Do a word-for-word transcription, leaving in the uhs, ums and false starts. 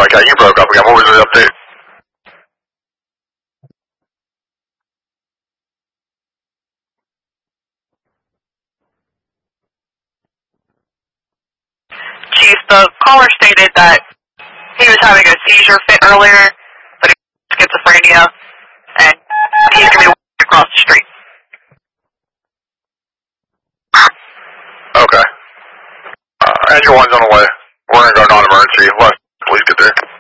Okay, you broke up again. What was the update? Chief, the caller stated that he was having a seizure fit earlier, but he has schizophrenia, and he's going to be walking across the street. Okay. Uh, engine one's on the way. We're going to go non-emergency. Let police get there.